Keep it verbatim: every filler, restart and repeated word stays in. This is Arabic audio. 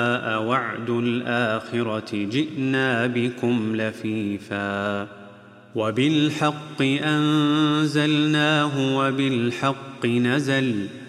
وعد الآخرة جئنا بكم لفيفا وبالحق أنزلناه وبالحق نزل